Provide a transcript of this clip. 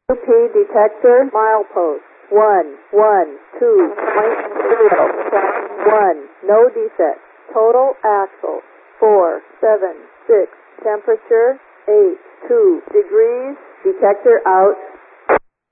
UP detector milepost 112.0. 1. No defects. Total axle 476. Temperature 82 degrees. Detector out.